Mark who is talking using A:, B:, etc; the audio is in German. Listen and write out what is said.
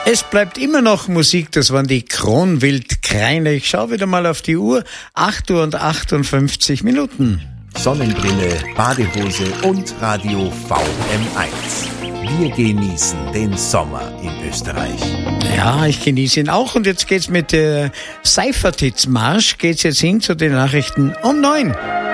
A: Es bleibt immer noch Musik, das waren die Kronwildkräne. Ich schaue wieder mal auf die Uhr, 8 Uhr und 58 Minuten.
B: Sonnenbrille, Badehose und Radio VM1. Wir genießen den Sommer in Österreich.
A: Ja, ich genieße ihn auch und jetzt geht's mit der Seifertits-Marsch, geht's jetzt hin zu den Nachrichten um 9.